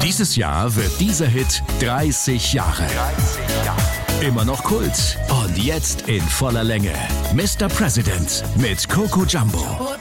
Dieses Jahr wird dieser Hit 30 Jahre. Immer noch Kult und jetzt in voller Länge. Mr. President mit Coco Jumbo.